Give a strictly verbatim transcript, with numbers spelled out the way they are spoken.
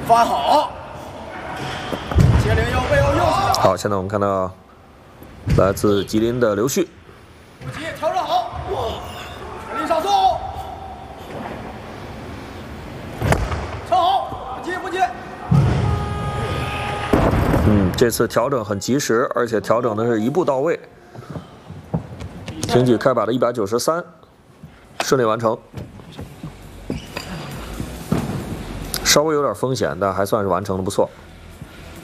翻好，接连右背后右手。 好，现在我们看到来自吉林的刘旭。 不急，调整好，全力上送。撑好，不急不急。 嗯，这次调整很及时，而且调整的是一步到位。挺举开把的一百九十三，顺利完成。稍微有点风险，但还算是完成的不错。